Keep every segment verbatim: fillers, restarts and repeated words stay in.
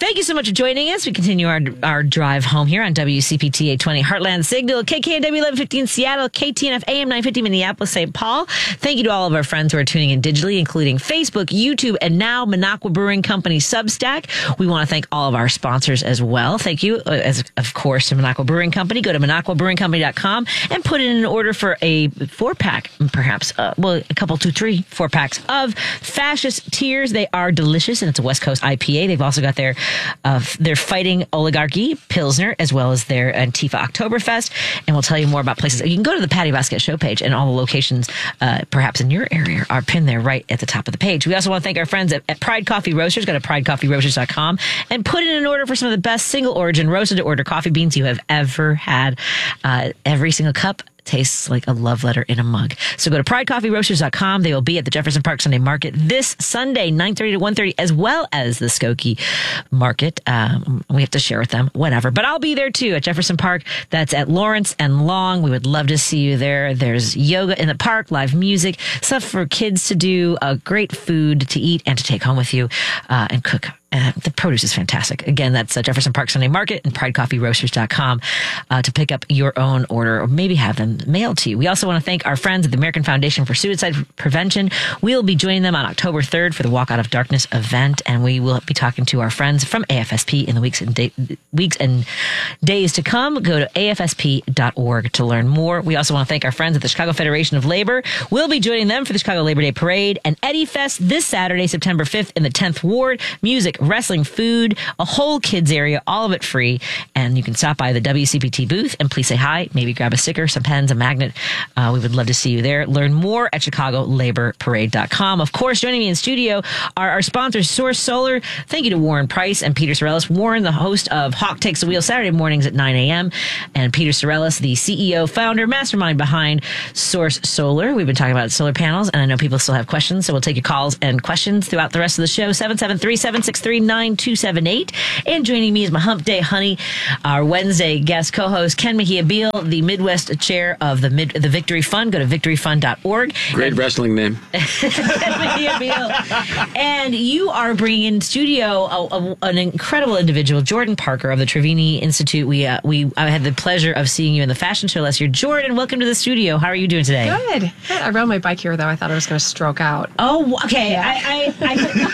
Thank you so much for joining us. We continue our our drive home here on W C P T eight twenty Heartland Signal, K K N W eleven fifteen Seattle, K T N F A M nine fifty Minneapolis, Saint Paul. Thank you to all of our friends who are tuning in digitally, including Facebook, YouTube, and now Minocqua Brewing Company Substack. We want to thank all of our sponsors as well. Thank you, uh, as of course, to Minocqua Brewing Company. Go to minocqua brewing company dot com and put in an order for a four-pack, perhaps, uh, well, a couple, two, three, four packs of Fascist Tears. They are delicious, and it's a West Coast I P A. They've also got their uh, their Fighting Oligarchy Pilsner, as well as their Antifa Oktoberfest. And we'll tell you more about places. You can go to the Patty Basket show page, and all the locations, uh, perhaps in your area, are pinned there right at the top of the page. We also want to thank our friends at, at Pride Coffee Roasters. Go to pride coffee roasters dot com and put in an order for some of the best single origin roasted to order coffee beans you have ever had. Uh, every single cup tastes like a love letter in a mug. So go to pride coffee roasters dot com. They will be at the Jefferson Park Sunday Market this Sunday, nine thirty to one thirty, as well as the Skokie Market. Um, we have to share with them, whatever. But I'll be there too at Jefferson Park. That's at Lawrence and Long. We would love to see you there. There's yoga in the park, live music, stuff for kids to do, uh, great food to eat and to take home with you, uh, and cook. Uh, the produce is fantastic. Again, that's uh, Jefferson Park Sunday Market and pride coffee roasters dot com uh, to pick up your own order or maybe have them mailed to you. We also want to thank our friends at the American Foundation for Suicide Prevention. We'll be joining them on October third for the Walk Out of Darkness event, and we will be talking to our friends from A F S P in the weeks and, day, weeks and days to come. Go to A F S P dot org to learn more. We also want to thank our friends at the Chicago Federation of Labor. We'll be joining them for the Chicago Labor Day Parade and Eddie Fest this Saturday, September fifth in the tenth Ward. Music, wrestling, food, a whole kids area, all of it free. And you can stop by the W C P T booth and please say hi, maybe grab a sticker, some pens, a magnet. Uh, we would love to see you there. Learn more at chicago labor parade dot com. Of course, joining me in studio are our sponsors, Source Solar. Thank you to Warren Price and Peter Sorellis. Warren, the host of Hawk Takes the Wheel Saturday mornings at nine a.m. And Peter Sorellis, the C E O, founder, mastermind behind Source Solar. We've been talking about solar panels, and I know people still have questions, so we'll take your calls and questions throughout the rest of the show. seven seven three, seven six three, nine two seven eight. And joining me is my Hump Day honey, our Wednesday guest co-host, Ken Mejia Beal, the Midwest chair of the Mid- the Victory Fund. Go to victory fund dot org. Great and, wrestling name. Ken Mejia Beal. And you are bringing in studio a, a, an incredible individual, Jordan Parker of the Trevini Institute. We uh, we I had the pleasure of seeing you in the fashion show last year. Jordan, welcome to the studio. How are you doing today? Good. Good. I rode my bike here, though. I thought I was going to stroke out. Oh, okay. Yeah. I, I,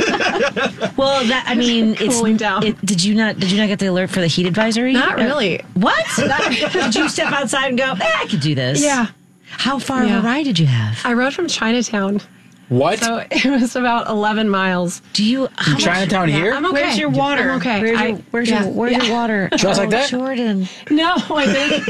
I well, that I mean, it's cooling down. It, did you not? Did you not get the alert for the heat advisory? Not really. Uh, what? Did you step outside and go, eh, I could do this? Yeah. How far yeah. of a ride did you have? I rode from Chinatown. What? So it was about eleven miles. Do you? From Chinatown yeah, here? I'm okay. Where's your water? I'm okay. Where's I, your, where's yeah. your, where's yeah. your water? Just oh, like that? Jordan. No, I didn't.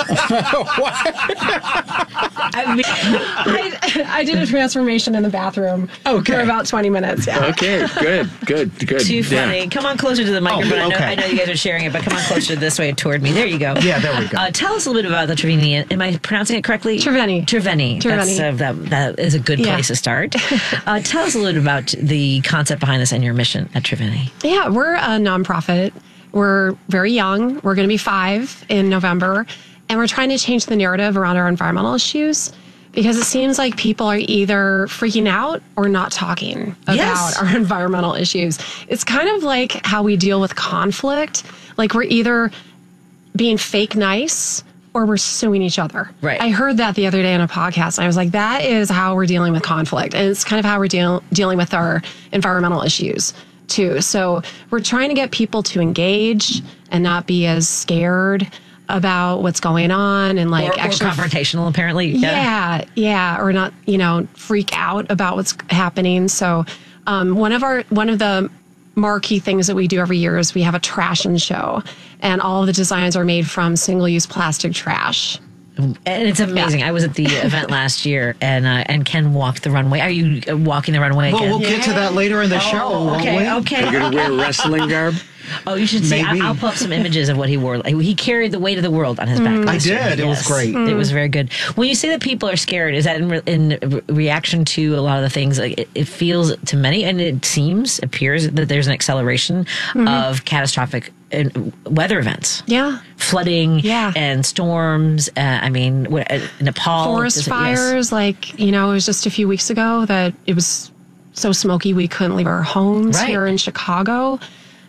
I, mean, I, I did a transformation in the bathroom Okay. for about twenty minutes. Yeah. Okay, good, good, good. too funny. Yeah. Come on closer to the microphone. Oh, I, know, okay. I know you guys are sharing it, but come on closer this way toward me. There you go. Yeah, there we go. Uh, tell us a little bit about the Trevini. Am I pronouncing it correctly? Treveni. Treveni. Treveni. That's, uh, that, that is a good Yeah. place to start. Uh, tell us a little bit about the concept behind this and your mission at Trevini. Yeah, we're a nonprofit. We're very young. We're going to be five in November. And we're trying to change the narrative around our environmental issues because it seems like people are either freaking out or not talking about Yes. our environmental issues. It's kind of like how we deal with conflict. Like we're either being fake nice or we're suing each other. Right. I heard that the other day on a podcast. And I was like, that is how we're dealing with conflict. And it's kind of how we're deal- dealing with our environmental issues too. So we're trying to get people to engage and not be as scared about what's going on and like or, actually or confrontational, apparently. yeah, yeah, or not, you know, freak out about what's happening. So um, one of our one of the marquee things that we do every year is we have a trash and show, and all of the designs are made from single-use plastic trash. And it's amazing. Yeah. I was at the event last year, and uh, and Ken walked the runway. Are you uh, walking the runway Well, again? we'll get to that later in the show. Oh, won't okay, we? okay. You're going to wear wrestling garb? Oh, you should see. I, Maybe. I'll pull up some images of what he wore. Like, he carried the weight of the world on his back. Mm. last I year. did. It was great. It was very good. When you say that people are scared, is that in, re- in re- reaction to a lot of the things? Like it, it feels to many, and it seems, appears that there's an acceleration Mm-hmm. of catastrophic uh, weather events. Yeah. Flooding Yeah. and storms. Uh, I mean, what, uh, Nepal. Forest just- fires, yes. like, you know, it was just a few weeks ago that it was so smoky we couldn't leave our homes Right. here in Chicago.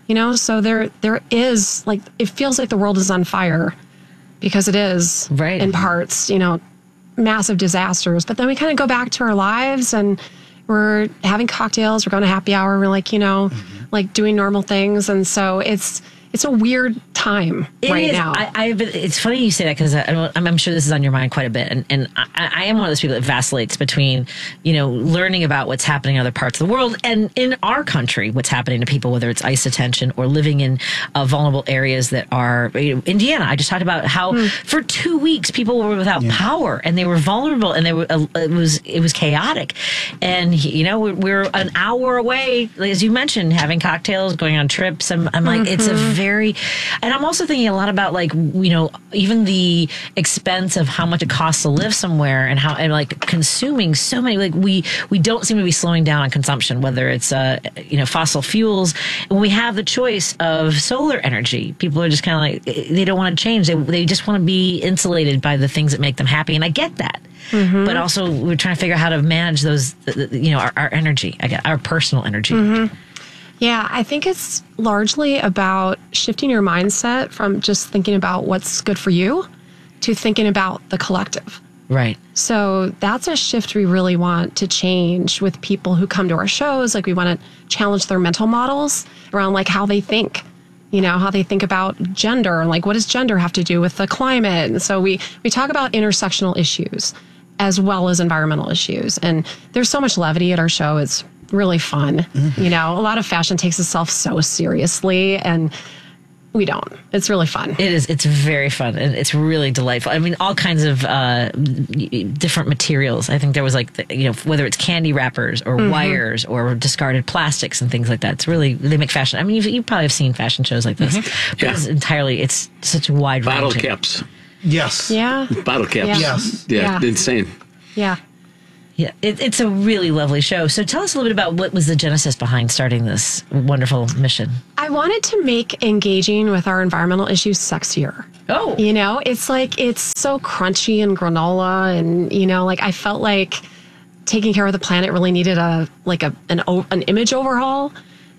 You know, so there there is like it feels like the world is on fire because it is Right. in parts, you know, massive disasters. But then we kind of go back to our lives and we're having cocktails, we're going to happy hour, we're like, you know, Mm-hmm. like doing normal things. And so it's it's a weird time It right is. now. I, I, it's funny you say that because I'm, I'm sure this is on your mind quite a bit, and and I, I am one of those people that vacillates between, you know, learning about what's happening in other parts of the world and in our country, what's happening to people, whether it's ICE detention or living in uh, vulnerable areas that are, you know, Indiana. I just talked about how for two weeks people were without power and they were vulnerable and they were uh, it was it was chaotic, and you know we're, we're an hour away, as you mentioned, having cocktails, going on trips. I'm, I'm like it's a very, and I'm also thinking a lot about like, you know, even the expense of how much it costs to live somewhere and how, and like consuming so many, like we, we don't seem to be slowing down on consumption, whether it's, uh, you know, fossil fuels. When we have the choice of solar energy, people are just kind of like, they don't want to change. They, they just want to be insulated by the things that make them happy. And I get that. Mm-hmm. But also we're trying to figure out how to manage those, you know, our, our energy, I get our personal energy. Mm-hmm. Yeah, I think it's largely about shifting your mindset from just thinking about what's good for you to thinking about the collective. Right. So that's a shift we really want to change with people who come to our shows. Like we want to challenge their mental models around like how they think, you know, how they think about gender and like what does gender have to do with the climate. And so we, we talk about intersectional issues as well as environmental issues. And there's so much levity at our show. It's really fun. Mm-hmm. You know, a lot of fashion takes itself so seriously and we don't. It's really fun. It is. It's very fun and it's really delightful. I mean, all kinds of uh, different materials. I think there was like, the, you know, whether it's candy wrappers or mm-hmm. wires or discarded plastics and things like that. It's really, they make fashion. I mean, you've, you probably have seen fashion shows like this. Mm-hmm. But yeah. It's entirely, it's such a wide range. Bottle caps. Yes. Yeah. Bottle caps. Yeah. Yes. Yeah, Yeah. insane. Yeah. Yeah, it, it's a really lovely show. So tell us a little bit about what was the genesis behind starting this wonderful mission. I wanted to make engaging with our environmental issues sexier. Oh. You know, it's like, it's so crunchy and granola and, you know, like I felt like taking care of the planet really needed a, like a, an, an image overhaul.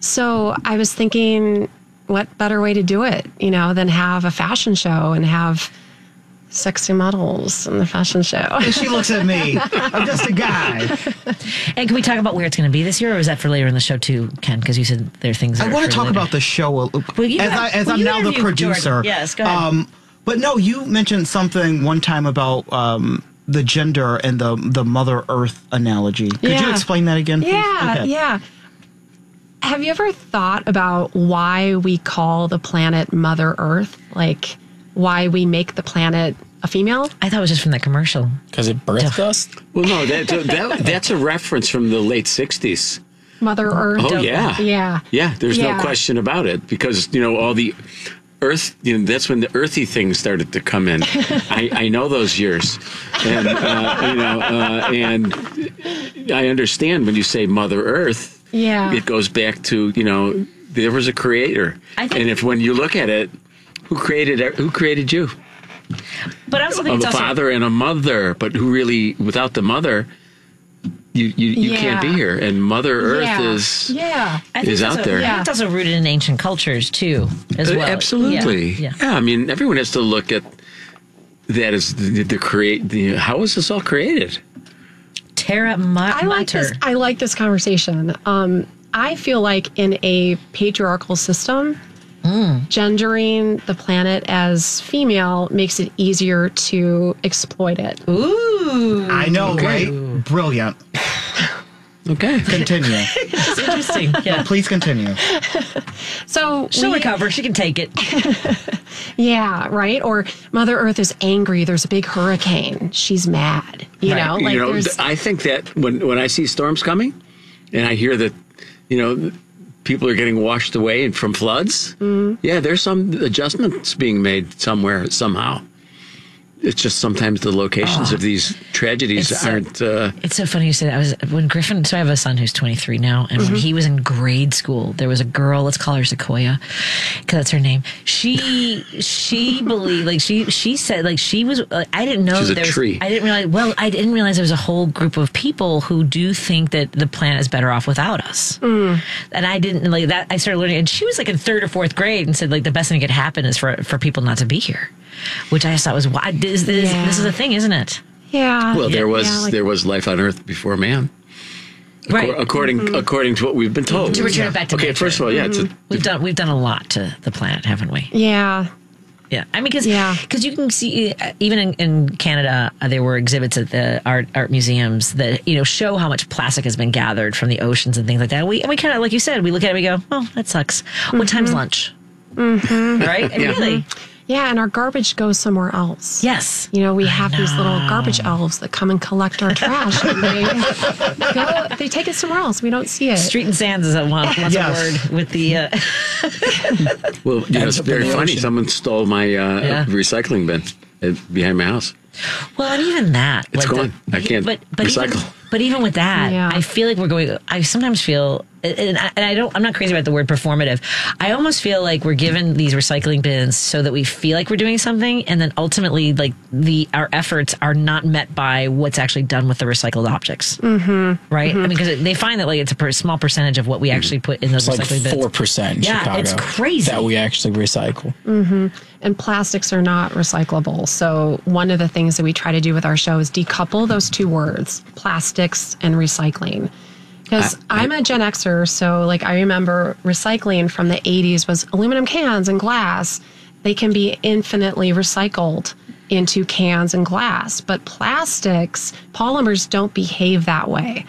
So I was thinking, what better way to do it, you know, than have a fashion show and have sexy models in the fashion show. And she looks at me. I'm just a guy. And can we talk about where it's going to be this year, or is that for later in the show too, Ken? Because you said there are things. That I are want to for talk later. about the show a- Well, you as, have- I, as well, I'm you now the interview producer. Jordan. Yes, go ahead. Um, but no, you mentioned something one time about um, the gender and the the Mother Earth analogy. Could you Yeah. explain that again, please? Yeah, Okay. yeah. Have you ever thought about why we call the planet Mother Earth? Like, why we make the planet a female? I thought it was just from that commercial. Because it birthed us? Well, no, that, that that's a reference from the late sixties. Mother Earth? Oh, yeah. Yeah. Yeah, there's Yeah. no question about it. Because, you know, all the earth, you know, that's when the earthy things started to come in. I, I know those years. And, uh, you know, uh, and I understand when you say Mother Earth, Yeah. it goes back to, you know, there was a creator. I think- and if when you look at it, who created who created you? But I also think A it's also father and a mother, but who really, without the mother, you you, you can't be Yeah. here. And Mother Earth Yeah. is Yeah. I think is it's out also, there. I think it's also rooted in ancient cultures too, as Uh, well. Absolutely. Yeah. Yeah. yeah. I mean, everyone has to look at that as the, the create. The, how was this all created? Terra ma- I like Mater. this. I like this conversation. Um, I feel like in a patriarchal system, gendering the planet as female makes it easier to exploit it. Ooh, I know, Okay. right? Brilliant. Okay. Continue. it's interesting. Yeah. Please continue. So She'll we- recover. She can take it. yeah, right. Or Mother Earth is angry. There's a big hurricane. She's mad. You Right. know, like you know, there's. th- I think that when when I see storms coming, and I hear that, you know, people are getting washed away and from floods. Mm-hmm. Yeah, there's some adjustments being made somewhere somehow. it's just sometimes the locations Oh. of these tragedies It's so- aren't. Uh, It's so funny you say that. I was when Griffin. So I have a son who's twenty-three now, and when he was in grade school, there was a girl. Let's call her Sequoia, because that's her name. She she believed like she she said like she was. Like, I didn't know She's a there was, tree. I didn't realize. Well, I didn't realize there was a whole group of people who do think that the planet is better off without us. And I didn't like that. I started learning, and she was like in third or fourth grade, and said like the best thing that could happen is for for people not to be here, which I just thought was why this, this, Yeah. this is a thing, isn't it? Yeah. well, there was Yeah, like- there was life on Earth before man. Right. Acor- According according to what we've been told. To return it back to okay, nature. first of all, yeah, it's a, We've done we've done a lot to the planet, haven't we? Yeah. Yeah, I mean, because Yeah. you can see uh, even in, in Canada, uh, there were exhibits at the art art museums that you know show how much plastic has been gathered from the oceans and things like that. We and we kind of like you said, we look at it, and we go, oh, that sucks. What time's lunch? Mm-hmm. Right? And Yeah. really, Yeah, and our garbage goes somewhere else. yes. You know, we have these little know. garbage elves that come and collect our trash. And they go, they take it somewhere else. We don't see it. Street and Sands is a one, once Yes. a word with the. Uh, well, you know, Ends it's up in very the funny. ocean. Someone stole my uh, Yeah. recycling bin uh, behind my house. well, and even that, It's like the- gone. I can't but, but recycle. Even, but even with that, Yeah. I feel like we're going. I sometimes feel, and I, and I don't. I'm not crazy about the word performative. I almost feel like we're given these recycling bins so that we feel like we're doing something, and then ultimately, like the our efforts are not met by what's actually done with the recycled objects. Mm-hmm. Right? I mean, because they find that like it's a per, small percentage of what we actually put in those It's like recycling bins. four percent in Yeah, Chicago. it's crazy. that we actually recycle. And plastics are not recyclable. So one of the things that we try to do with our show is decouple those two words, plastics and recycling. Because I'm a Gen Xer, so like I remember recycling from the eighties was aluminum cans and glass. They can be infinitely recycled into cans and glass, but plastics, polymers don't behave that way.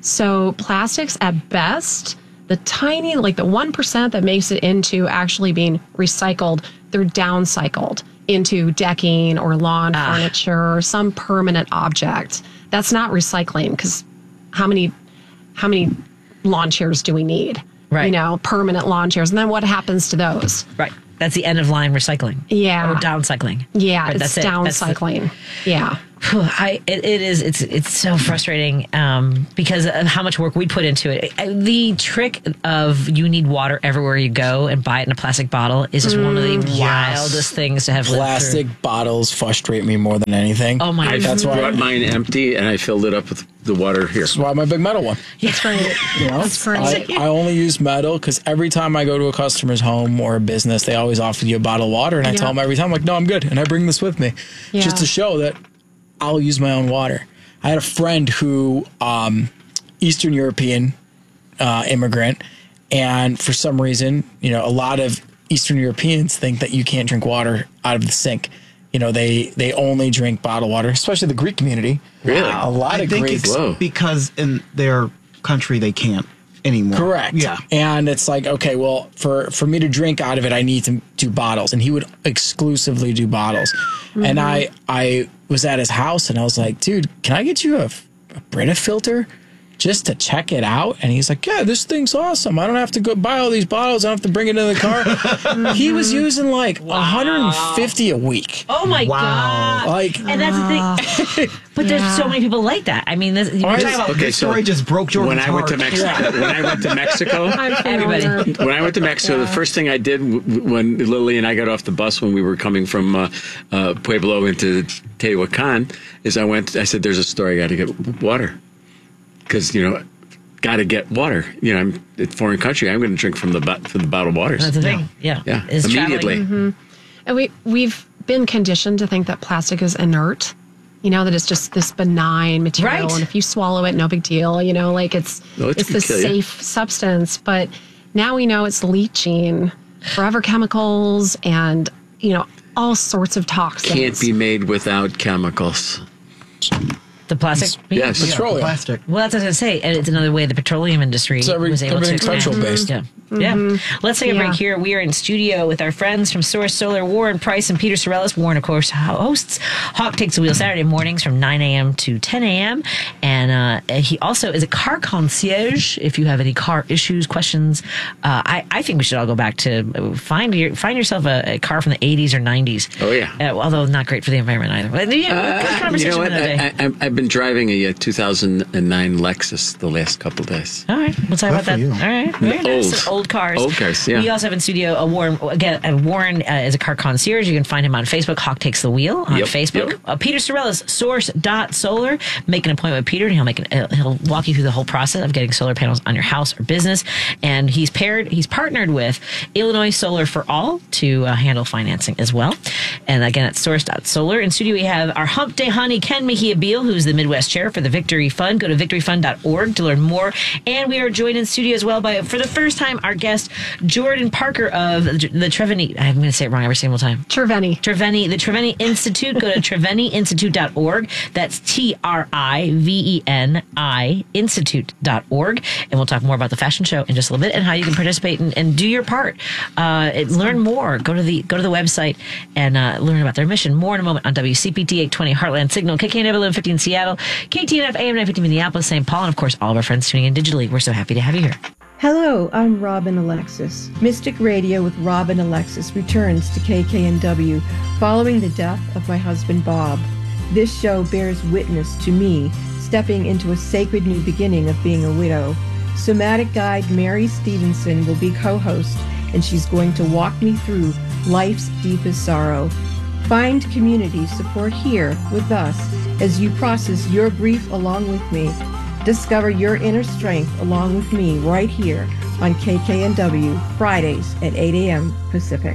So plastics at best, the tiny, like the one percent that makes it into actually being recycled, they're downcycled into decking or lawn furniture or some permanent object. That's not recycling because how many how many lawn chairs do we need? Right. You know, permanent lawn chairs. And then what happens to those? Right. That's the end of line recycling. Yeah. Or downcycling. Yeah, Right, it's that's it. That's the- downcycling. Yeah. Whew, I it, it is it's it's so frustrating um, because of how much work we put into it. I- The trick of you need water everywhere you go and buy it in a plastic bottle is just one of the wildest things to have lived Plastic through. bottles frustrate me more than anything. Oh my I God. That's why brought mine empty and I filled it up with the water here. That's why my big metal one. That's right. You know, That's I, right. I only use metal because every time I go to a customer's home or a business, they always offer you a bottle of water, and I Yeah. tell them every time, like, no, I'm good, and I bring this with me Yeah. just to show that I'll use my own water. I had a friend who, um, Eastern European uh, immigrant, and for some reason, you know, a lot of Eastern Europeans think that you can't drink water out of the sink. You know, they they only drink bottled water, especially the Greek community. Really? A lot I of think Greeks. it's Whoa. because in their country they can't anymore. Correct. Yeah. And it's like, okay, well, for for me to drink out of it, I need to do bottles, and he would exclusively do bottles. And I I was at his house, and I was like, dude, can I get you a, a Brita filter just to check it out? And he's like, yeah, this thing's awesome. I don't have to go buy all these bottles. I don't have to bring it in the car. He was using like one hundred fifty a week. Oh my Wow. God. Like, And that's the thing. But there's so many people like that. I mean, this, you're Right. talking about Okay, This story just broke Jordan's when I went to heart. Mexico, when I went to Mexico, everybody. when I went to Mexico, the first thing I did w- w- when Lily and I got off the bus when we were coming from uh, uh, Pueblo into Tehuacan is I went. I said, "There's a store I got to get water because you know, got to get water. You know, I'm in a foreign country. I'm going to drink from the bo- from the bottled waters. That's the thing. Yeah. Yeah, Is immediately. traveling- And we we've been conditioned to think that plastic is inert. You know, that it's just this benign material, Right. and if you swallow it, no big deal. You know, like it's No, it it's can this kill you. safe substance. But now we know it's leaching forever chemicals and you know all sorts of toxins. Can't be made without chemicals. The plastic. Yes. Yeah, Petroleum. plastic. Well, that's what I was going to say. And it's another way the petroleum industry So every- was able to everything's expand. petrol based. Yeah. Yeah. Let's take a Yeah. break here. We are in studio with our friends from Source Solar, Warren Price and Peter Sorellis. Warren, of course, hosts Hawk Takes the Wheel Saturday mornings from nine a.m. to ten a.m. And uh, he also is a car concierge. If you have any car issues, questions, uh, I, I think we should all go back to find your, find yourself a, a car from the eighties or nineties. Oh, yeah. Uh, although not great for the environment either. But, yeah, good Uh, you conversation know what? another day. I, I, I've been driving a, uh two thousand nine Lexus the last couple days. All right, we'll talk about for that. you. All right, very nice. Old. Old cars. Old cars, yeah. We also have in studio a Warren. Again, uh, Warren uh, is a car concierge. You can find him on Facebook. Hawk Takes the Wheel on Yep, Facebook. yep. Uh, Peter Sorellis, Source dot Solar. Make an appointment with Peter, and he'll make an, uh, he'll walk you through the whole process of getting solar panels on your house or business. And he's paired. He's partnered with Illinois Solar for All to uh, handle financing as well. And again, at Source dot Solar. In studio, we have our Hump Day honey, Ken Mejia Beal, who's the Midwest chair for the Victory Fund. Go to victory fund dot org to learn more. And we are joined in studio as well by, for the first time, our guest, Jordan Parker of the Treveni. I'm going to say it wrong every single time. Treveni. Treveni, the Treveni Institute. Go to treveni institute dot org. That's T R I V E N I institute dot org. And we'll talk more about the fashion show in just a little bit and how you can participate and, and do your part. Uh, and learn more. Go to the go to the website and uh, learn about their mission. More in a moment on W C P T eight twenty Heartland Signal, K K N W eleven fifty in Seattle, K T N F A M nine fifty Minneapolis, Saint Paul, and of course all of our friends tuning in digitally. We're so happy to have you here. Hello, I'm Robin Alexis. Mystic Radio with Robin Alexis returns to K K N W following the death of my husband Bob. This show bears witness to me stepping into a sacred new beginning of being a widow. Somatic guide Mary Stevenson will be co-host, and she's going to walk me through life's deepest sorrow. Find community support here with us as you process your grief along with me. Discover your inner strength along with me right here on K K N W, Fridays at eight a.m. Pacific.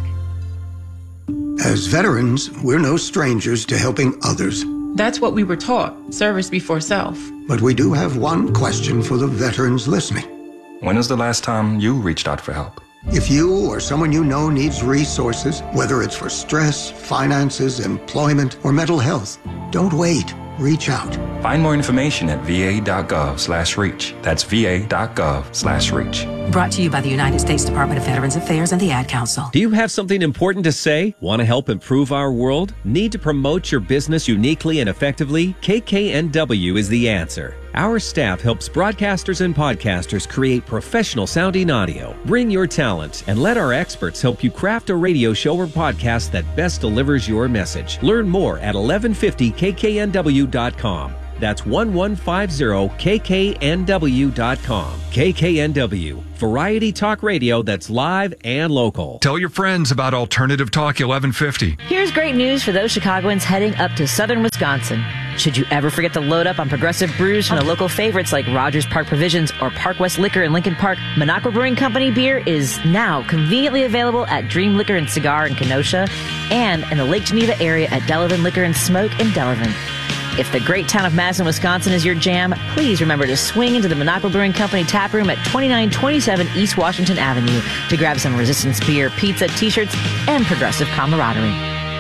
As veterans, we're no strangers to helping others. That's what we were taught, service before self. But we do have one question for the veterans listening. When is the last time you reached out for help? If you or someone you know needs resources, whether it's for stress, finances, employment, or mental health, don't wait. Reach out. Find more information at v a dot gov slash reach. That's v a dot gov slash reach. Brought to you by the United States Department of Veterans Affairs and the Ad Council. Do you have something important to say? Want to help improve our world? Need to promote your business uniquely and effectively? K K N W is the answer. Our staff helps broadcasters and podcasters create professional sounding audio. Bring your talent and let our experts help you craft a radio show or podcast that best delivers your message. Learn more at eleven fifty k k n w dot com. That's eleven fifty k k n w dot com. K K N W, variety talk radio that's live and local. Tell your friends about Alternative Talk eleven fifty. Here's great news for those Chicagoans heading up to southern Wisconsin. Should you ever forget to load up on progressive brews from the local favorites like Rogers Park Provisions or Park West Liquor in Lincoln Park, Minocqua Brewing Company beer is now conveniently available at Dream Liquor and Cigar in Kenosha and in the Lake Geneva area at Delavan Liquor and Smoke in Delavan. If the great town of Madison, Wisconsin is your jam, please remember to swing into the Minocqua Brewing Company tap room at twenty-nine twenty-seven East Washington Avenue to grab some Resistance beer, pizza, t-shirts, and progressive camaraderie.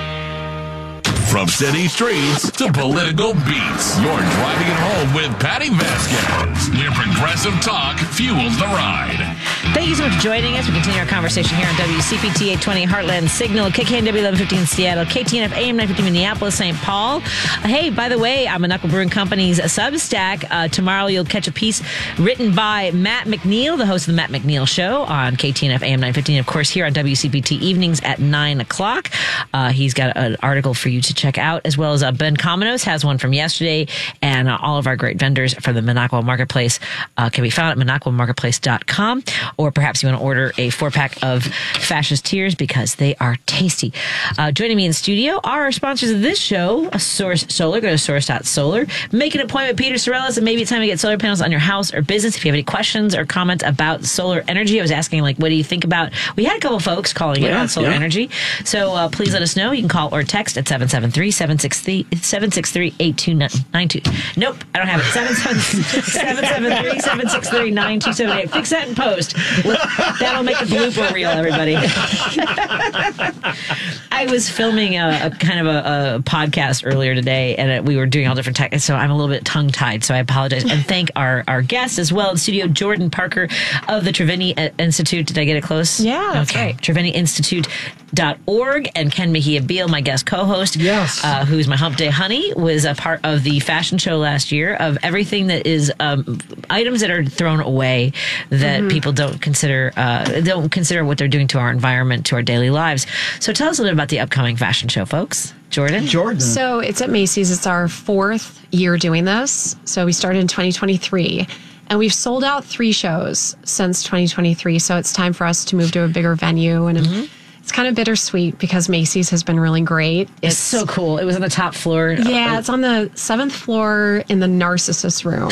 From city streets to political beats, you're driving it home with Patty Vasquez, where progressive talk fuels the ride. Thank you so much for joining us. We continue our conversation here on W C P T eight twenty Heartland Signal, K K N W eleven fifty in Seattle, K T N F A M nine fifty Minneapolis, Saint Paul. Uh, hey, by the way, I'm Minocqua Brewing Company's Substack. Uh, tomorrow you'll catch a piece written by Matt McNeil, the host of the Matt McNeil Show on K T N F A M nine fifty, and of course here on W C P T evenings at nine o'clock. Uh, he's got an article for you to check out, as well as uh, Ben Cominos has one from yesterday, and uh, all of our great vendors from the Minocqua Marketplace uh, can be found at minocqua marketplace dot com, or perhaps you want to order a four-pack of Fascist Tears because they are tasty. Uh, joining me in studio are our sponsors of this show, Source Solar. Go to source dot solar. Make an appointment with Peter Sorellis, and maybe it's time to get solar panels on your house or business. If you have any questions or comments about solar energy, I was asking, like, what do you think about? We had a couple folks calling Yeah, in on solar yeah. energy, so uh, please let us know. You can call or text at seven seven three, seven six three, eight two nine two. Nope, I don't have it. seven seven three, seven six three, nine two seven eight. Fix that in post. That'll make a blooper reel, everybody. I was filming a, a kind of a, a podcast earlier today, and it, we were doing all different tech, so I'm a little bit tongue-tied, so I apologize. And thank our, our guest as well in studio, Jordan Parker of the Trevini Institute. Did I get it close? Yeah, that's okay. right. Trevini Institute dot org, and Ken Mejia Beal, my guest co-host, yes, uh, who's my Hump Day Honey, was a part of the fashion show last year of everything that is um, items that are thrown away that mm-hmm. people don't consider uh, don't consider what they're doing to our environment, to our daily lives. So tell us a little bit about the upcoming fashion show, folks. Jordan? Jordan. So it's at Macy's. It's our fourth year doing this. So we started in twenty twenty-three. And we've sold out three shows since twenty twenty-three. So it's time for us to move to a bigger venue. And mm-hmm. it's kind of bittersweet because Macy's has been really great. It's, it's so cool. It was on the top floor. Yeah, it's on the seventh floor in the Narcissus room.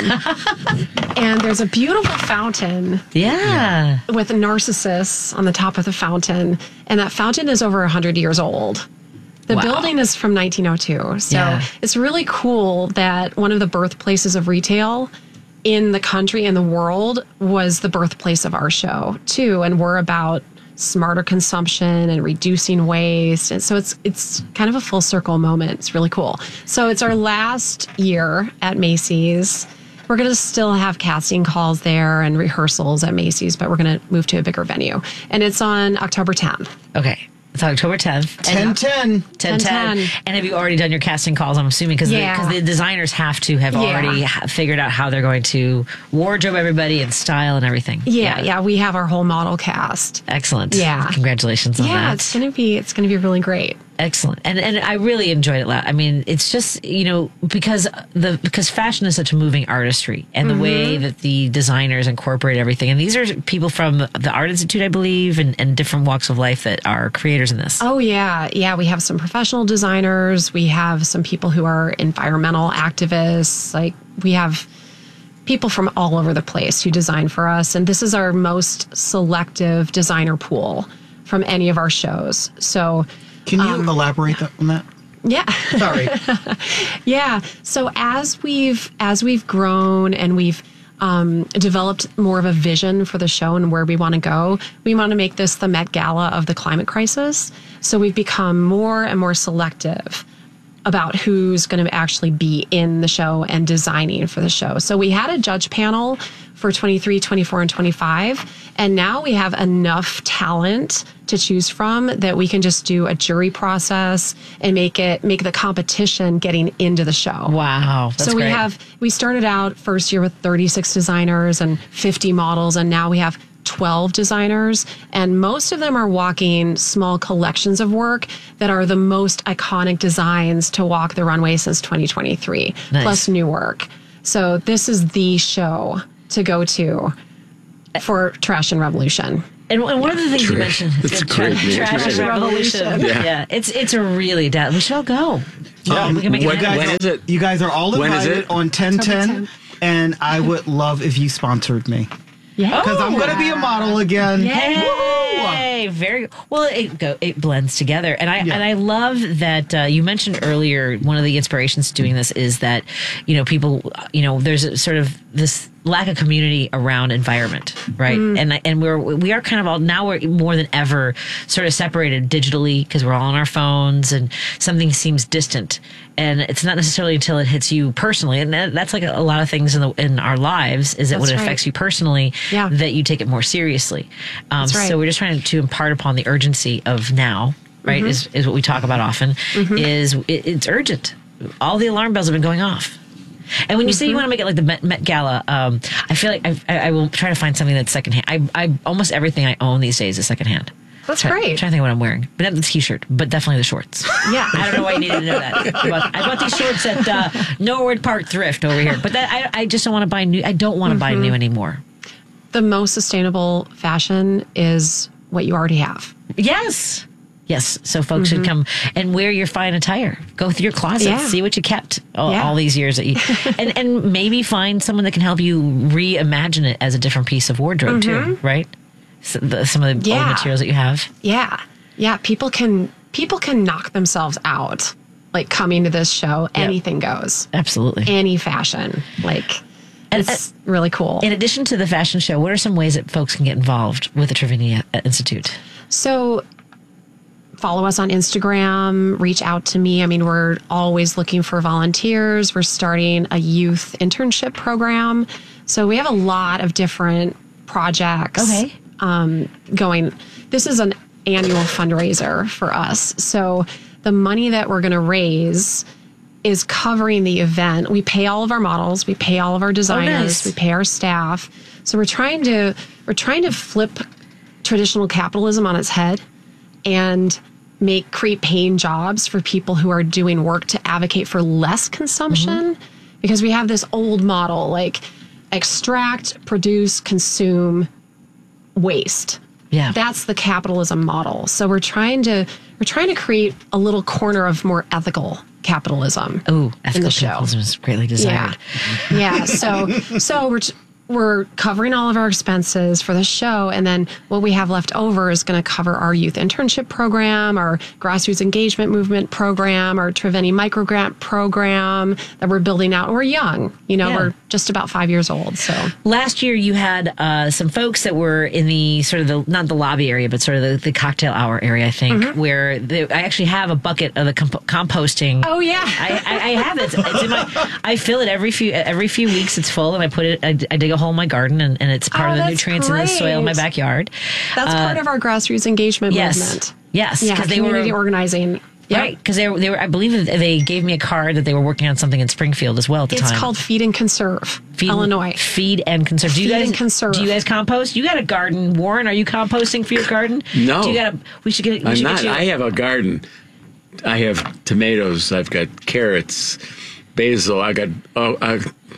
And there's a beautiful fountain. Yeah. With a Narcissus on the top of the fountain. And that fountain is over one hundred years old. The wow. building is from nineteen oh two. So yeah. it's really cool that one of the birthplaces of retail in the country and the world was the birthplace of our show, too. And we're about smarter consumption and reducing waste. And so it's it's kind of a full circle moment. It's really cool. So it's our last year at Macy's. We're going to still have casting calls there and rehearsals at Macy's, but we're going to move to a bigger venue. And it's on October tenth. Okay. It's October tenth. ten ten. ten ten. And have you already done your casting calls, I'm assuming? Because yeah. the, the designers have to have yeah. already ha- figured out how they're going to wardrobe everybody and style and everything. Yeah, yeah, yeah. We have our whole model cast. Excellent. Yeah. Congratulations on yeah, that. Yeah, it's going to be it's going to be really great. Excellent. And and I really enjoyed it. I mean, it's just, you know, because the because fashion is such a moving artistry, and the mm-hmm. way that the designers incorporate everything. And these are people from the Art Institute, I believe, and, and different walks of life that are creators in this. Oh, yeah. Yeah, we have some professional designers. We have some people who are environmental activists. Like, we have people from all over the place who design for us. And this is our most selective designer pool from any of our shows. So... Can you um, elaborate on that? Yeah. Sorry. yeah. So as we've as we've grown and we've um, developed more of a vision for the show and where we want to go, we want to make this the Met Gala of the climate crisis. So we've become more and more selective about who's going to actually be in the show and designing for the show. So we had a judge panel for twenty-three, twenty-four, and twenty-five. And now we have enough talent to choose from that we can just do a jury process and make it make the competition getting into the show. Wow. That's so we great. have we started out first year with thirty-six designers and fifty models, and now we have twelve designers, and most of them are walking small collections of work that are the most iconic designs to walk the runway since twenty twenty-three, nice. Plus new work. So this is the show to go to for Trash and Revolution. And, and one of the things Trash. you mentioned, It's great. Trash and Revolution. Yeah. yeah, it's it's a really da- we should all go. Yeah, um, we can make when, it happen. when is it? You guys are all When is invited it? on ten ten, and I would love if you sponsored me. Yeah, because I'm going to be a model again. Yay! Very well. It go, it blends together, and I Yeah. and I love that uh, you mentioned earlier. One of the inspirations to doing this is that you know people, you know, there's a sort of this lack of community around environment, right? Mm. And and we're we are kind of all now we're more than ever sort of separated digitally because we're all on our phones, and something seems distant. And it's not necessarily until it hits you personally, and that, that's like a, a lot of things in the in our lives. Is that That's when it right. affects you personally, Yeah. that you take it more seriously. Um, That's right. So we're just trying to impart upon the urgency of now, right? Mhm. Is is what we talk about often. Mhm. Is it, it's urgent. All the alarm bells have been going off. And when you say you Mhm. want to make it like the Met, Met Gala, um, I feel like I, I, I will try to find something that's secondhand. I, I almost everything I own these days is secondhand. That's Try, great. I'm trying to think of what I'm wearing, but not the t-shirt, but definitely the shorts. Yeah. I don't know why you needed to know that. I bought, I bought these shorts at uh, Norwood Park Thrift over here, but that I, I just don't want to buy new. I don't want to buy Mhm. new anymore. The most sustainable fashion is what you already have. Yes. Yes. So folks Mhm. should come and wear your fine attire. Go through your closet, Yeah. see what you kept all, Yeah. all these years that you, and, and maybe find someone that can help you reimagine it as a different piece of wardrobe too, Mhm. right? So the, some of the Yeah. old materials that you have. Yeah. Yeah. People can people can knock themselves out. Like coming to this show, Yep. anything goes. Absolutely. Any fashion. Like And- it's really cool. In addition to the fashion show, what are some ways that folks can get involved with the Trevini Institute? So follow us on Instagram, reach out to me. I mean, we're always looking for volunteers. We're starting a youth internship program. So we have a lot of different projects Okay. um, going. This is an annual fundraiser for us. So the money that we're going to raise is covering the event. We pay all of our models, we pay all of our designers, Oh, nice. we pay our staff. So we're trying to we're trying to flip traditional capitalism on its head and make create paying jobs for people who are doing work to advocate for less consumption, Mm-hmm. because we have this old model like extract, produce, consume, waste. Yeah. That's the capitalism model. So we're trying to we're trying to create a little corner of more ethical capitalism. Ooh, in ethical the show. capitalism is greatly desired. Yeah. Yeah. So so we're we're covering all of our expenses for the show, and then what we have left over is going to cover our youth internship program, our grassroots engagement movement program, our Triveni microgrant program that we're building out. We're young, you know, Yeah. we're just about five years old. So Last year, you had uh, some folks that were in the sort of the not the lobby area, but sort of the, the cocktail hour area, I think, Mm-hmm. where the, I actually have a bucket of the comp- composting. oh yeah, I, I, I have it. It's, it's in my. I fill it every few every few weeks. It's full, and I put it. I, I dig a hole in my garden, and, and it's part Oh, of the that's nutrients in the soil in my great. backyard. that's Uh, part of our grassroots engagement yes. movement. Yes, Yeah, because they community were organizing. Yep. right. Because they were, they were. I believe that they gave me a card that they were working on something in Springfield as well at the It's time. called Feed and Conserve, Feed, Illinois. Feed and conserve. Do you Feed guys and conserve. Do you guys compost? You got a garden, Warren? Are you composting for your garden? No. Do you got a? We should get. We I'm should not. Get you, I have a garden. I have tomatoes. I've got carrots, basil. I got oh, uh,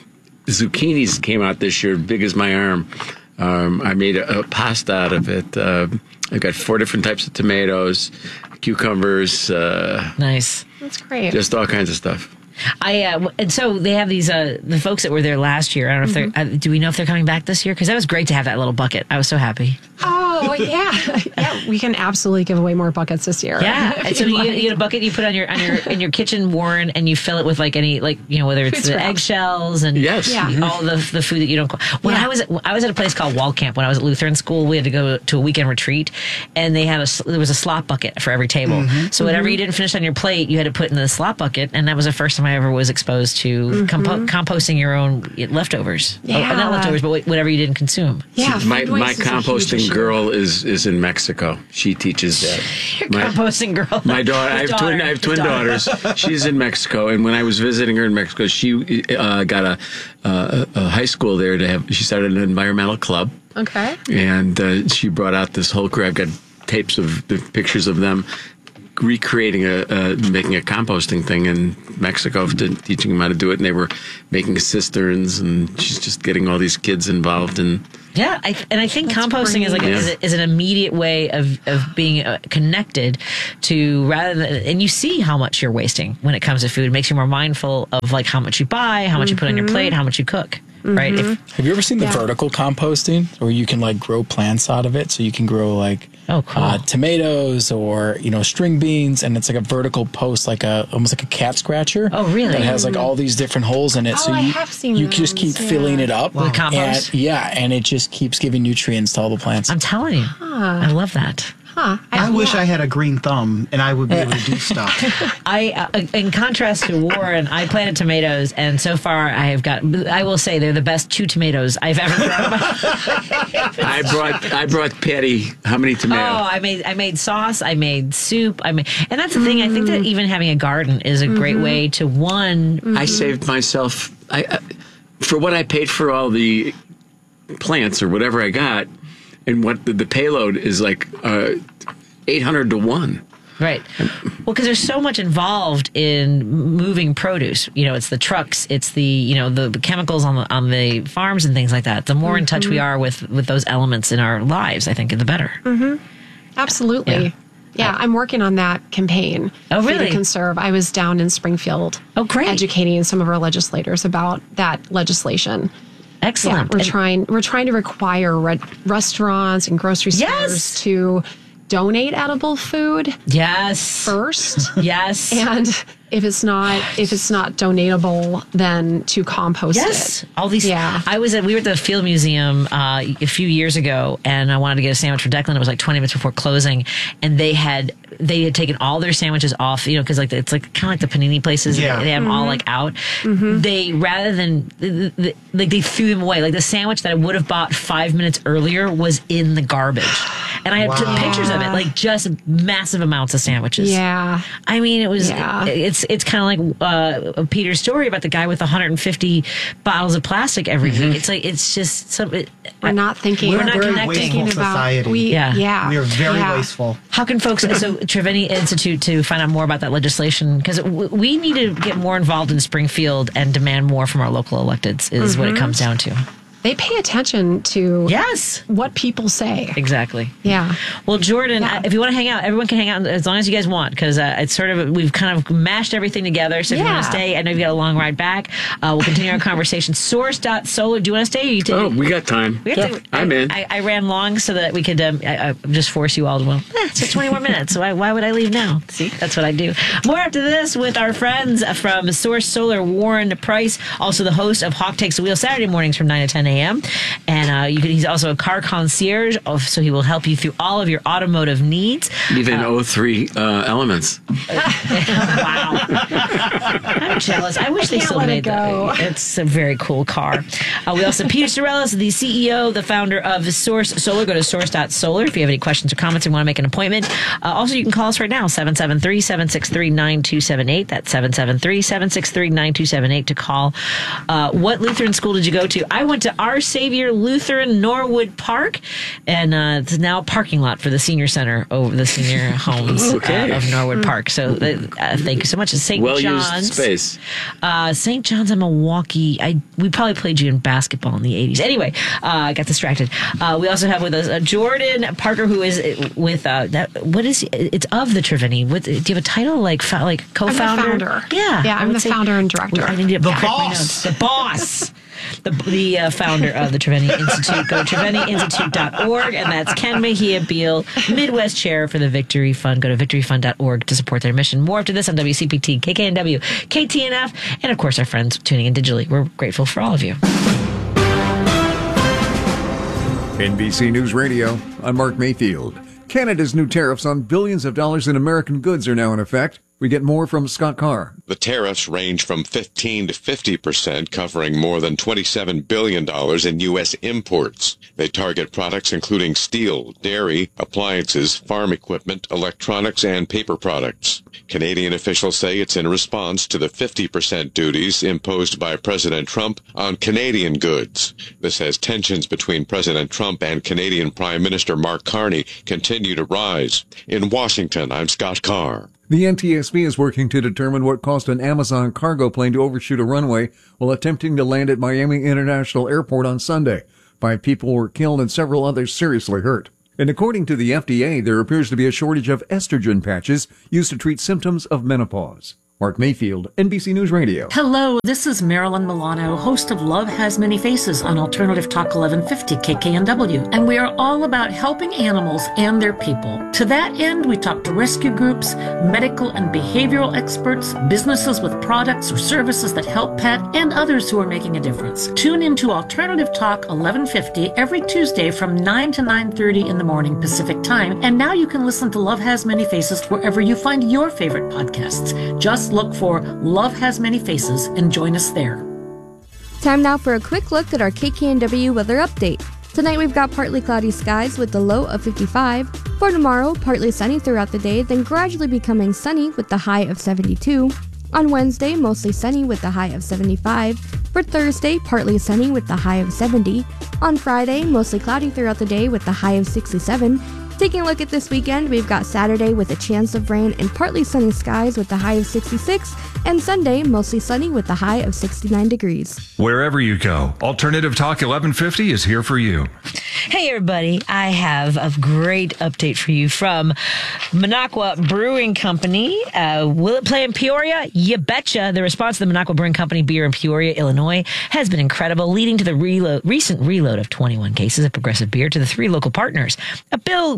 zucchinis came out this year, big as my arm. Um, I made a, a pasta out of it. Uh, I've got four different types of tomatoes, cucumbers, uh, nice. That's great. just all kinds of stuff. I uh, and so they have these uh the folks that were there last year. I don't know if they're. Uh, do we know if they're coming back this year? Because that was great to have that little bucket. I was so happy. Oh yeah, yeah. We can absolutely give away more buckets this year. Yeah. If And so you'd you, like. you get a bucket you put on your on your in your kitchen, Warren, and you fill it with like any like you know whether it's Food the scraps. eggshells and Yes. Yeah. all the the food that you don't. When Yeah. I was at, I was at a place called Wall Camp when I was at Lutheran school. We had to go to a weekend retreat, and they had a there was a slop bucket for every table. Mm-hmm. So whatever you didn't finish on your plate, you had to put in the slop bucket, and that was the first time I ever was exposed to compo- composting your own leftovers. Mm-hmm. Yeah. Oh, not leftovers, but wh- whatever you didn't consume. Yeah, My food my waste is a huge composting issue. girl is is in Mexico. She teaches that. My, Composting girl. my daughter. I His have twin. daughter. I have His twin daughter. daughters. She's in Mexico, and when I was visiting her in Mexico, she uh, got a, uh, a high school there to have. She started an environmental club, Okay. and uh, she brought out this whole crew. I've got tapes of the pictures of them recreating a uh, making a composting thing in Mexico, to, teaching them how to do it, and they were making cisterns, and she's just getting all these kids involved in. Yeah, I, and I think composting is like a, great. is, a, is an immediate way of of being uh, connected to rather than, and you see how much you're wasting when it comes to food. It makes you more mindful of like how much you buy, how much you put on your plate, how much you cook. Right? If, Have you ever seen the Yeah. vertical composting where you can like grow plants out of it? So you can grow like Oh, cool. uh, tomatoes or, you know, string beans, and it's like a vertical post, like a almost like a cat scratcher. Oh, really? That has like all these different holes in it. so Oh, I you, have seen you just keep those, filling yeah. it up. With compost? And, yeah, and it just keeps giving nutrients to all the plants. I'm telling you, I love that. Huh. I wish yeah. I had a green thumb and I would be able to do stuff. I, uh, in contrast to Warren, I planted tomatoes, and so far I have got. I will say they're the best two tomatoes I've ever grown. I brought I brought Patty how many tomatoes? Oh, I made I made sauce. I made soup. I made, and that's the thing. I think that even having a garden is a great way to one. I saved myself I, I for what I paid for all the plants or whatever I got, and what the, the payload is like uh, eight hundred to one. Right. Well, because there's so much involved in moving produce. You know, it's the trucks, it's the you know the, the chemicals on the on the farms and things like that. The more in touch we are with with those elements in our lives, I think, the better. Absolutely. Yeah. Yeah. I'm working on that campaign. Oh, Feed really? and Conserve. I was down in Springfield. Oh, great. Educating some of our legislators about that legislation. Excellent. Yeah, we're And- trying. We're trying to require re- restaurants and grocery stores Yes! to donate edible food Yes. first, Yes. and if it's not if it's not donatable, then to compost yes. it. All these. Yeah. I was at we were at the Field Museum uh, a few years ago, and I wanted to get a sandwich for Declan. It was like twenty minutes before closing, and they had they had taken all their sandwiches off. You know, because like it's like kind of like the panini places. Yeah. They, they have them Mm-hmm. all like out. Mm-hmm. They rather than the, the, like they threw them away. Like the sandwich that I would have bought five minutes earlier was in the garbage, and I Wow. took pictures of it. Like just massive amounts of sandwiches. Yeah. I mean, it was. Yeah. It, it's it's kind of like uh, Peter's story about the guy with one hundred fifty bottles of plastic every Mm-hmm. week. It's like it's just some. It, We're not thinking. We're We're not a very connecting. wasteful Thinking about society. we. Yeah. Yeah. we are very yeah. wasteful. How can folks, so Treveni Institute, to find out more about that legislation? Because we need to get more involved in Springfield and demand more from our local electeds, is Mm-hmm. what it comes down to. They pay attention to Yes. what people say. Exactly. Yeah. Well, Jordan, Yeah. uh, if you want to hang out, everyone can hang out as long as you guys want, because uh, it's sort of, we've kind of mashed everything together. So if you want Yeah. to stay, I know you've got a long ride back. Uh, we'll continue our conversation. Source dot solar. Do you want to stay? Or you take, Oh, we got time. We have to, I'm I, in. I, I ran long so that we could um, I, I just force you all to, well, eh, it's just twenty more minutes. So why, why would I leave now? See, that's what I do. More after this with our friends from Source Solar, Warren Price, also the host of Hawk Takes the Wheel Saturday mornings from nine to ten a.m. And uh, you can, he's also a car concierge, so he will help you through all of your automotive needs. Even oh three uh, elements. Wow. I'm jealous. I wish they Can't still let it made go. that. It's a very cool car. Uh, we also have Peter Sorellis, the C E O, the founder of Source Solar. Go to source dot solar if you have any questions or comments and want to make an appointment. Uh, also, you can call us right now, seven seven three, seven six three, nine two seven eight. That's seven seven three, seven six three, nine two seven eight to call. Uh, what Lutheran school did you go to? I went to Our Savior Lutheran Norwood Park, and uh, it's now a parking lot for the senior center over the senior homes Okay. uh, of Norwood Park. So uh, thank you so much. Saint Well John's. used space. Uh, Saint John's in Milwaukee. I we probably played you in basketball in the eighties. Anyway, uh, I got distracted. Uh, we also have with us uh, Jordan Parker, who is with uh, that. What is it's of the Treveni? What do you have a title like? Fa- like co-founder? I'm the founder. Yeah, Yeah, I I'm would the say- founder and director. I need to The correct my boss. notes. The boss. The, the uh, founder of the Treveni Institute. Go to treveni institute dot org, and that's Ken Mejia Beal, Midwest Chair for the Victory Fund. Go to victory fund dot org to support their mission. More after this on W C P T, K K N W, K T N F, and of course our friends tuning in digitally. We're grateful for all of you. N B C News Radio, I'm Mark Mayfield. Canada's new tariffs on billions of dollars in American goods are now in effect. We get more from Scott Carr. The tariffs range from fifteen to fifty percent, covering more than twenty-seven billion dollars in U S imports. They target products including steel, dairy, appliances, farm equipment, electronics, and paper products. Canadian officials say it's in response to the fifty percent duties imposed by President Trump on Canadian goods. This as tensions between President Trump and Canadian Prime Minister Mark Carney continue to rise. In Washington, I'm Scott Carr. The N T S B is working to determine what caused an Amazon cargo plane to overshoot a runway while attempting to land at Miami International Airport on Sunday. Five people were killed and several others seriously hurt. And according to the F D A, there appears to be a shortage of estrogen patches used to treat symptoms of menopause. Mark Mayfield, N B C News Radio. Hello, this is Marilyn Milano, host of Love Has Many Faces on Alternative Talk eleven fifty K K N W, and we are all about helping animals and their people. To that end, we talk to rescue groups, medical and behavioral experts, businesses with products or services that help pet, and others who are making a difference. Tune into Alternative Talk eleven fifty every Tuesday from nine to nine thirty in the morning Pacific Time, and now you can listen to Love Has Many Faces wherever you find your favorite podcasts. Just look for Love Has Many Faces and join us there. Time now for a quick look at our K K N W weather update. Tonight we've got partly cloudy skies with the low of fifty-five. For tomorrow, partly sunny throughout the day, then gradually becoming sunny with the high of seventy-two. On Wednesday, mostly sunny with the high of seventy-five. For Thursday, partly sunny with the high of seventy. On Friday, mostly cloudy throughout the day with the high of sixty-seven. Taking a look at this weekend, we've got Saturday with a chance of rain and partly sunny skies with the high of sixty-six, and Sunday mostly sunny with the high of sixty-nine degrees. Wherever you go, Alternative Talk eleven fifty is here for you. Hey, everybody. I have a great update for you from Minocqua Brewing Company. Uh, will it play in Peoria? You betcha. The response to the Minocqua Brewing Company beer in Peoria, Illinois has been incredible, leading to the reload, recent reload of twenty-one cases of Progressive beer to the three local partners. A bill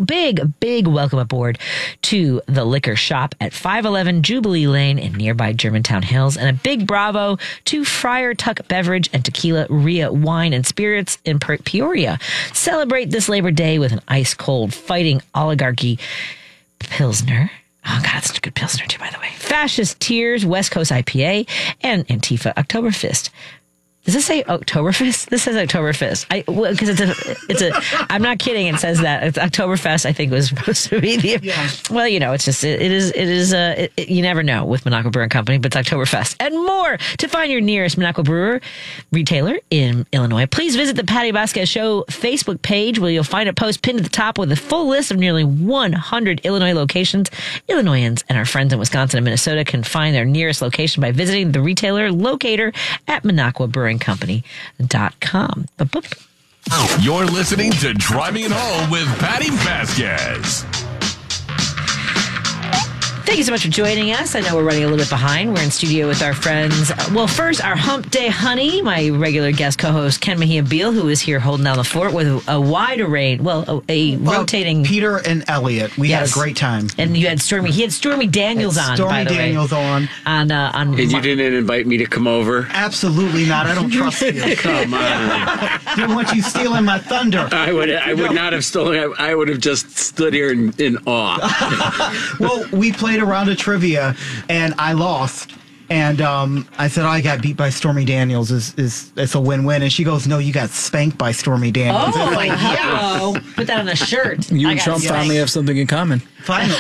big, big welcome aboard to the liquor shop at five eleven Jubilee Lane in nearby Germantown Hills, and a big bravo to Friar Tuck Beverage and Tequila Ria Wine and Spirits in Peoria. Celebrate this Labor Day with an ice-cold fighting oligarchy Pilsner. Oh, God, it's a good Pilsner, too, by the way. Fascist Tears, West Coast I P A, and Antifa Oktoberfest. Does this say Oktoberfest? This says Oktoberfest. I because it's a it's a. I'm not kidding. It says that it's Oktoberfest. I think was supposed to be the. Yeah. Well, you know, it's just it, it is it is uh it, it, you never know with Minocqua Brewing Company, but it's Oktoberfest and more. To find your nearest Minocqua brewer retailer in Illinois, please visit the Patty Vasquez Show Facebook page, where you'll find a post pinned at the top with a full list of nearly one hundred Illinois locations. Illinoisans and our friends in Wisconsin and Minnesota can find their nearest location by visiting the retailer locator at Minocqua Brewing Company dot com. You're listening to Driving It Home with Patty Vasquez. Thank you so much for joining us. I know we're running a little bit behind. We're in studio with our friends. Well, first, our Hump Day Honey, my regular guest co-host, Ken Mejia Beal, who is here holding down the fort with a wide array, well, a, a well, rotating... Peter and Elliot. We yes. had a great time. And you had Stormy. He had Stormy Daniels on, Stormy by the Daniels way. on. on, uh, on and you didn't invite me to come over? Absolutely not. I don't trust you. Come on. Didn't want you stealing my thunder. I would I would not have stolen. I, I would have just stood here in, in awe. Well, we played a round of trivia, and I lost. And um, I said, oh, I got beat by Stormy Daniels. Is is It's a win-win. And she goes, no, you got spanked by Stormy Daniels. Oh, like, hello. Yeah. Put that on a shirt. You and Trump finally have something in common. Finally.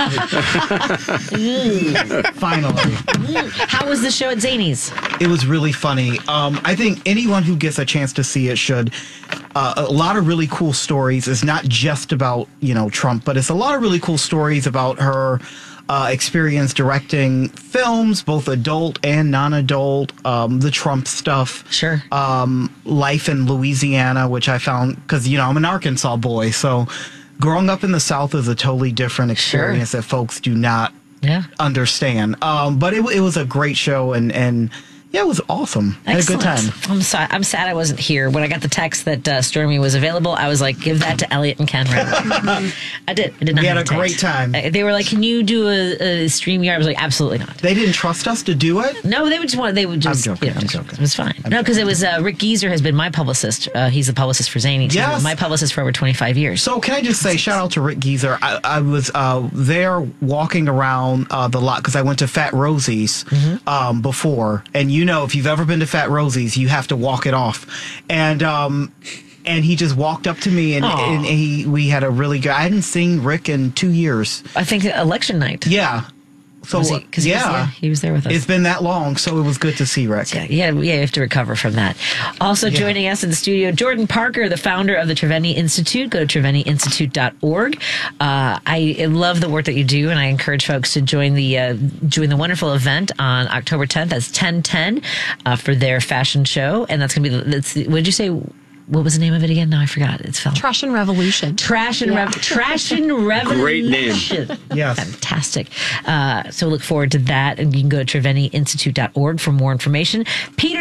Finally. How was the show at Zanies? It was really funny. Um, I think anyone who gets a chance to see it should. Uh, a lot of really cool stories. It's not just about, you know, Trump, but it's a lot of really cool stories about her uh, experience directing films, both adult and non-adult, um, the Trump stuff. Sure. Um, life in Louisiana, which I found, because, you know, I'm an Arkansas boy, so growing up in the South is a totally different experience sure. that folks do not yeah. understand. Um, but it, it was a great show, and, and yeah, it was awesome. I had a good time. I'm sorry. I'm sad I wasn't here. When I got the text that uh, Stormy was available, I was like, give that to Elliot and Ken. Right I did. I did not we had a hesitate. great time. Uh, they were like, can you do a, a stream yard? I was like, absolutely not. They didn't trust us to do it? No, they would just want, they would just, I'm joking. You know, I'm just, joking. It was fine. I'm no, because it was, uh, Rick Geiser has been my publicist. Uh, he's the publicist for Zany. He's yes. been my publicist for over twenty-five years. So can I just say, shout out to Rick Geiser. I, I was uh, there walking around uh, the lot, because I went to Fat Rosie's mm-hmm. um, before. And you know, if you've ever been to Fat Rosie's, you have to walk it off. And um, and he just walked up to me, and, and he we had a really good. I hadn't seen Rick in two years. I think election night. Yeah. So was he, cause he yeah, was, yeah, he was there with us. It's been that long, so it was good to see Rick. Yeah, yeah, yeah, you have to recover from that. Also yeah. joining us in the studio, Jordan Parker, the founder of the Treveni Institute. Go to treveni institute dot org. Uh, I love the work that you do, and I encourage folks to join the uh, join the wonderful event on October tenth. That's ten ten uh, for their fashion show, and that's going to be. That's, what did you say? What was the name of it again? No, I forgot. It's felt. Trash and Revolution. Trash and yeah. Rev- Trash and Revolution. Great name. Yeah. Fantastic. Uh, so look forward to that. And you can go to treveni institute dot org for more information. Peter